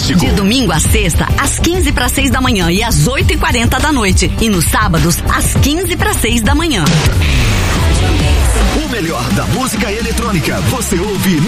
Clássico. De domingo a sexta, às 15:06 da manhã e às 8:40 da noite. E nos sábados, às 15:06 da manhã. O melhor da música eletrônica você ouve